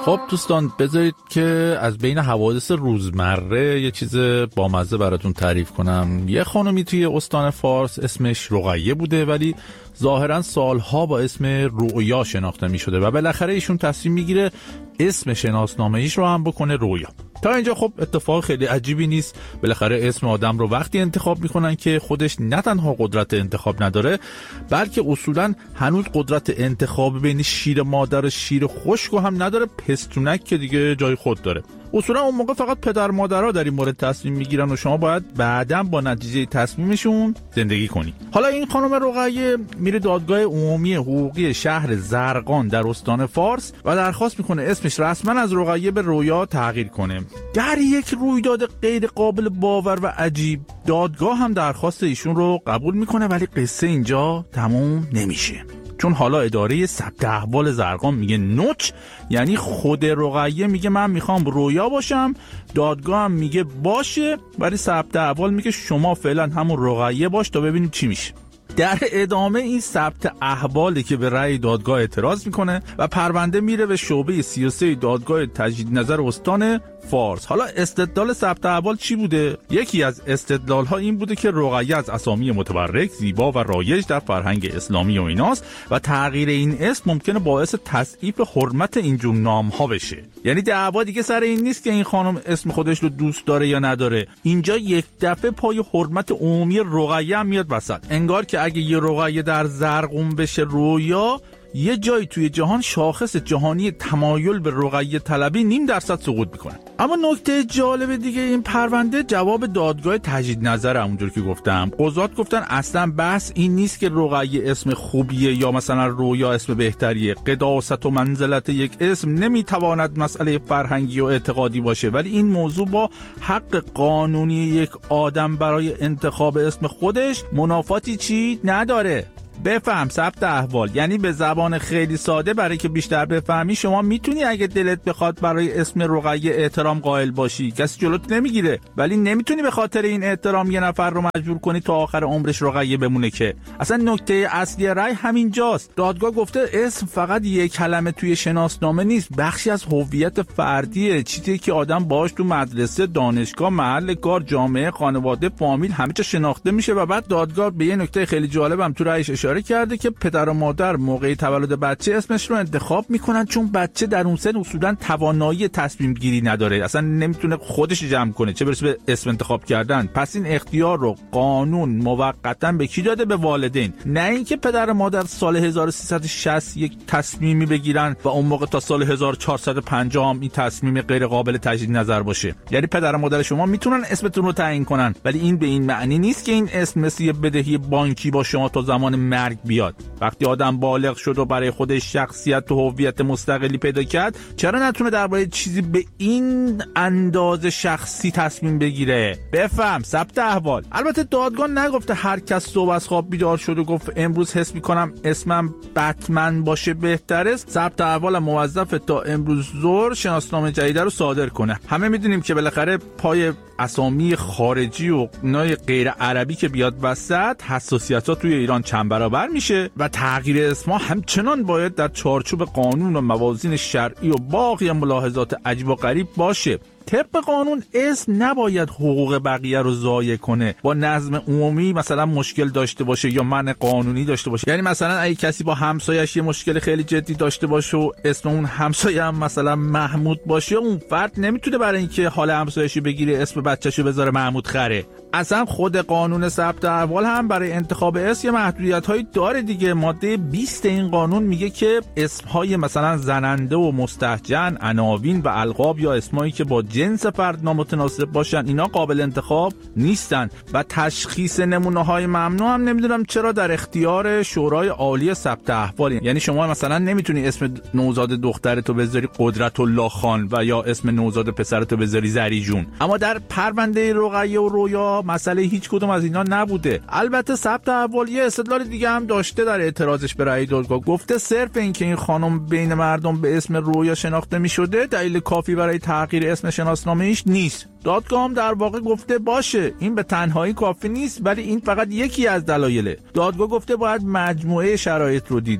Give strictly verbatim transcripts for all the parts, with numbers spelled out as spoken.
خب دوستان، بذارید که از بین حوادث روزمره یه چیز بامزه براتون تعریف کنم. یه خانومی توی استان فارس اسمش رقیه بوده، ولی ظاهرا سالها با اسم رویا شناخته می شده و بالاخره ایشون تصمیم میگیره اسم شناسنامه ایش رو هم بکنه رویا. تا اینجا خب اتفاق خیلی عجیبی نیست. بالاخره اسم آدم رو وقتی انتخاب میکنن که خودش نه تنها قدرت انتخاب نداره، بلکه اصولا هنوز قدرت انتخاب بین شیر مادر و شیر خشک هم نداره. پستونک که دیگه جای خود داره. اصولا اون موقع فقط پدر مادرها در این مورد تصمیم میگیرن و شما باید بعداً با نتیجه تصمیمشون زندگی کنی. حالا این خانم رقیه میره دادگاه عمومی حقوقی شهر زرقان در استان فارس و درخواست میکنه اسمش رسما از رقیه به رویا تغییر کنه. در یک رویداد غیر قابل باور و عجیب، دادگاه هم درخواست ایشون رو قبول میکنه، ولی قصه اینجا تموم نمیشه. چون حالا اداره ثبت احوال زرقان میگه نوچ، یعنی خود رقیه میگه من میخوام رویا باشم، دادگاه هم میگه باشه، ولی ثبت احوال میگه شما فعلا همون رقیه باش تا ببینیم چی میشه. در ادامه این ثبت احوالی که به رأی دادگاه اعتراض میکنه و پرونده میره به شعبه سی و سه دادگاه تجدید نظر استان فارس. حالا استدلال ثبت احوال چی بوده؟ یکی از استدلال ها این بوده که رقیه از اسامی متبرک، زیبا و رایج در فرهنگ اسلامی و ایناست و تغییر این اسم ممکنه باعث تضعیف حرمت این جور نام ها بشه. یعنی دعوا دیگه سر این نیست که این خانم اسم خودش رو دوست داره یا نداره. اینجا یک دفعه پای حرمت عمومی رقیه هم میاد وسط. انگار که اگه یه رقیه در زرقون بشه رویا، یه جایی توی جهان شاخص جهانی تمایل به رقیه طلبی نیم درصد سقوط میکنه. اما نکته جالب دیگه این پرونده جواب دادگاه تجدید نظر، همونجور که گفتم. قضات گفتن اصلا بحث این نیست که رقیه اسم خوبیه یا مثلا رویا اسم بهتریه. قداست و منزلت یک اسم نمیتواند مسئله فرهنگی و اعتقادی باشه، ولی این موضوع با حق قانونی یک آدم برای انتخاب اسم خودش منافاتی چی نداره. بفهم ثبت احوال یعنی به زبان خیلی ساده، برای که بیشتر بفهمی، شما میتونی اگه دلت بخواد برای اسم رقیه احترام قائل باشی، کسی جلوت نمیگیره، ولی نمیتونی به خاطر این احترام یه نفر رو مجبور کنی تا آخر عمرش رقیه بمونه. که اصلا نکته اصلی رأی همینجاست. دادگاه گفته اسم فقط یک کلمه توی شناسنامه نیست، بخشی از هویت فردیه، چیزی که آدم باهاش تو مدرسه، دانشگاه، محل کار، جامعه، خانواده، فامیل همه جا شناخته میشه. و بعد دادگاه به یه نکته خیلی جالبم تو رأیش اشاره کرده که پدر و مادر موقع تولد بچه اسمش رو انتخاب میکنن، چون بچه در اون سن اصولا توانایی تصمیم گیری نداره، اصلا نمیتونه خودش جمع کنه، چه برسه به اسم انتخاب کردن. پس این اختیار رو قانون موقتا به کی داده؟ به والدین. نه اینکه پدر و مادر سال هزار و سیصد و شصت یک تصمیمی بگیرن و اون موقع تا سال هزار و چهارصد و پنجاه هم این تصمیم غیر قابل تجدید نظر باشه. یعنی پدر و مادر شما میتونن اسمتون رو تعیین کنن، ولی این به این معنی نیست که این اسم مثل یه بدهی بانکی با شما تا زمان مرگ بیاد. وقتی آدم بالغ شد و برای خودش شخصیت و هویت مستقلی پیدا کرد، چرا نتونه درباره چیزی به این اندازه شخصی تصمیم بگیره؟ بفهم ثبت احوال. البته دادگاه نگفته هر کس صبح از خواب بیدار شد و گفت امروز حس میکنم اسمم بتمن باشه بهتره، ثبت احوال موظف تا امروز ظهر شناسنامه جدید رو صادر کنه. همه میدونیم که بالاخره پای اسامی خارجی و نای غیر عربی که بیاد وسط، حساسیت‌ها توی ایران چند برابر میشه و تغییر اسمها همچنان باید در چارچوب قانون و موازین شرعی و باقی ملاحظات عجیب و غریب باشه. طبق قانون اسم نباید حقوق بقیه رو ضایع کنه، با نظم عمومی مثلا مشکل داشته باشه یا منع قانونی داشته باشه. یعنی مثلا اگه کسی با همسایه‌اش یه مشکل خیلی جدی داشته باشه و اسم اون همسایه هم مثلا محمود باشه، اون فرد نمیتونه برای اینکه حال همسایه‌شو بگیره اسم بچه‌شو بذاره محمود خره. اصلا خود قانون ثبت احوال هم برای انتخاب اسم یه محدودیت‌هایی داره دیگه. ماده بیست این قانون میگه که اسم‌های مثلا زننده و مستهجن، عناوین و القاب یا اسمایی که با جنس فرد نامتناسب باشن اینا قابل انتخاب نیستن. و تشخیص نمونه‌های ممنوع هم نمیدونم چرا در اختیار شورای عالی ثبت احوال. یعنی شما مثلا نمیتونی اسم نوزاد دخترتو بذاری قدرت الله خان و یا اسم نوزاد پسرتو بذاری زری جون. اما در پرونده رقیه و رویا مسئله هیچ کدوم از اینا نبوده. البته ثبت احوال یه استدلال دیگه هم داشته در اعتراضش به رأی دادگاه. گفته صرف اینکه این خانم بین مردم به اسم رویا شناخته می‌شده دلیل کافی برای تغییر اسم شناسنامه ایش نیست. دادگاه هم در واقع گفته باشه این به تنهایی کافی نیست، ولی این فقط یکی از دلایله. دادگاه گفته باید مجموعه شرایط رو دید.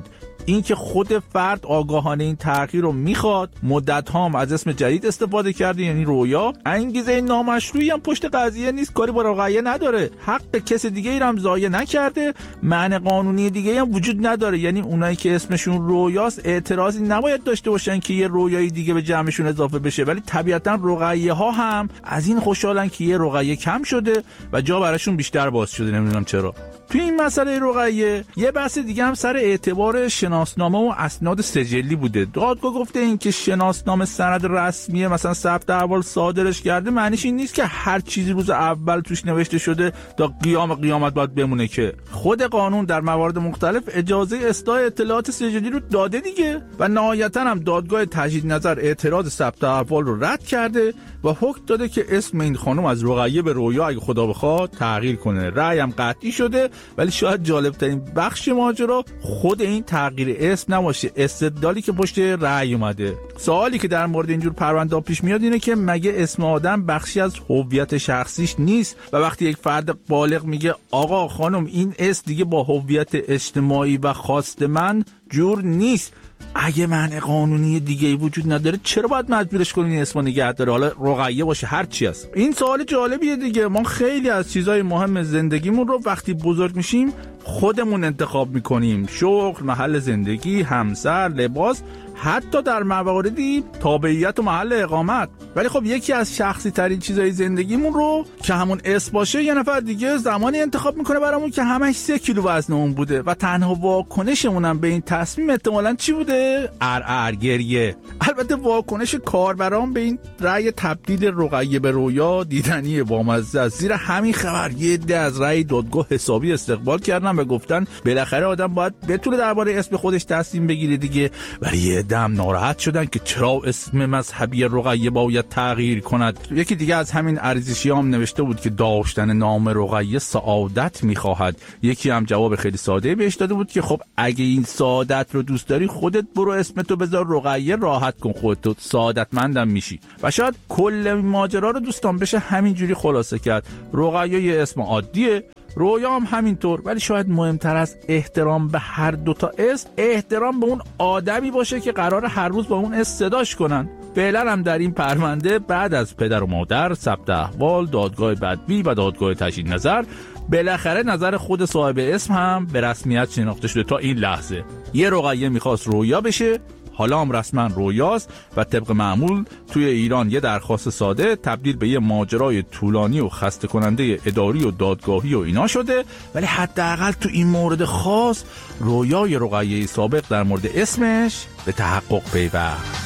اینکه خود فرد آگاهانه این تغییر رو میخواد، مدت هم از اسم جدید استفاده کرده یعنی رویا، انگیزه نامشروعی هم پشت قضیه نیست، کاری با رقیه نداره، حق کس دیگه ای هم ضایع نکرده، معنی قانونی دیگه هم وجود نداره، یعنی اونایی که اسمشون رویاست اعتراضی نباید داشته باشن که یه رویایی دیگه به جمعشون اضافه بشه، ولی طبیعتا رقیه ها هم از این خوشحالن که یه رقیه کم شده و جا براشون بیشتر باز شده. نمیدونم چرا. توی این مسئله رقیه یه بحث دیگه هم سر اعتبار شناسنامه و اسناد سجلی بوده. دادگاه گفته این که شناسنامه سند رسمیه مثلا ثبت احوال صادرش کرده معنیش این نیست که هر چیزی روز اول توش نوشته شده تا قیام قیامت باید بمونه، که خود قانون در موارد مختلف اجازه اصلاح اطلاعات سجلی رو داده دیگه. و نهایتا هم دادگاه تجدید نظر اعتراض ثبت احوال رو رد کرده و حکم داده که اسم این خانم از رقیه به رویا اگه خدا بخواد تغییر کنه. رأی هم قطعی شده، ولی شاید جالب ترین بخش ماجرا خود این تغییر اسم نباشه، استدلالی که پشت رأی اومده. سوالی که در مورد اینجور پرونده پیش میاد اینه که مگه اسم آدم بخشی از هویت شخصیش نیست؟ و وقتی یک فرد بالغ میگه آقا خانم این اسم دیگه با هویت اجتماعی و خواست من جور نیست، اگه معنی قانونی دیگه‌ای وجود نداره چرا باید مجبورش کنین اسم نگه داره، حالا رقیه باشه هر چی است؟ این سوال جالبیه دیگه. ما خیلی از چیزای مهم زندگیمون رو وقتی بزرگ میشیم خودمون انتخاب میکنیم، شغل، محل زندگی، همسر، لباس، حتی در مواردی تابعیت و محل اقامت. ولی خب یکی از شخصی ترین چیزای زندگیمون رو که همون اسم باشه یه نفر دیگه زمانی انتخاب میکنه برامون که همش سه کیلو وزنمون بوده و تنها واکنشمون هم به این تصمیم احتمالاً چی بوده؟ ارعر گریه. البته واکنش کاربران به این رأی تبدیل رقیه به رویا دیدنی بامزه است. زیر همین خبر یه عده از رأی دادگاه حسابی استقبال کردن و گفتن بالاخره آدم باید بتونه درباره اسم خودش تصمیم بگیره دیگه. ولی یه عده هم ناراحت شدن که چرا اسم مذهبی رقیه باید تغییر کند. یکی دیگه از همین ارزشیام هم نوشته بود که داشتن نام رقیه سعادت میخواهد. یکی هم جواب خیلی ساده بهش داده بود که خب اگه این سعادت رو دوست داری خودت برو اسمتو بذار رقیه، راحت کن خودتو، سعادتمندم میشی. و شاید کل ماجرا رو دوستان بشه همینجوری خلاصه کرد. رقیه یه اسم عادیه، رویا هم همینطور، ولی شاید مهمتر از احترام به هر دوتا اسم احترام به اون آدمی باشه که قراره هر روز با اون اسم صداش کنن. فعلا هم در این پرونده بعد از پدر و مادر، ثبت احوال، دادگاه بدوی و دادگاه تجدید نظر بالاخره نظر خود صاحب اسم هم به رسمیت شناخته شده. تا این لحظه یه رقیه میخواست رویا بشه، حالا هم رسما رویاست و طبق معمول توی ایران یه درخواست ساده تبدیل به یه ماجرای طولانی و خسته کننده اداری و دادگاهی و اینا شده. ولی حداقل تو این مورد خاص رویای رقیه سابق در مورد اسمش به تحقق پیوست.